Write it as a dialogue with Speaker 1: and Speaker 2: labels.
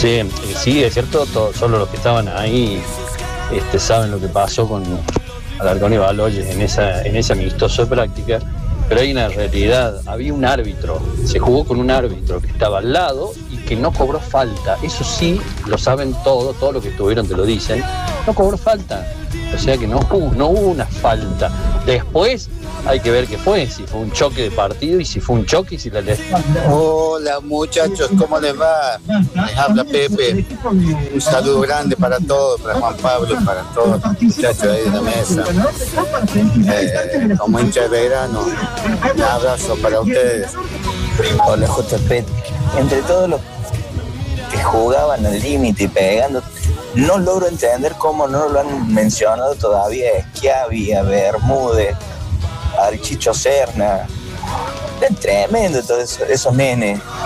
Speaker 1: Sí, sí, es cierto, solo los que estaban ahí saben lo que pasó con Alarcón y Baloyes en ese amistoso de práctica, pero hay una realidad, había un árbitro, se jugó con un árbitro que estaba al lado y que no cobró falta, eso sí, lo saben todos los que estuvieron te lo dicen, no cobró falta, o sea que no hubo una falta. Después hay que ver qué fue, si fue un choque de partido y si fue un choque y si la
Speaker 2: Hola muchachos, ¿cómo les va? Les habla Pepe. Un saludo grande para todos, para Juan Pablo, para todos los muchachos ahí de la mesa. Como hincha de verano, un abrazo para ustedes.
Speaker 3: Hola JP, entre todos los que jugaban al límite y pegando, no logro entender cómo no lo han mencionado todavía Schiavi, Bermúdez, Archicho Serna. Es tremendo todos esos nenes.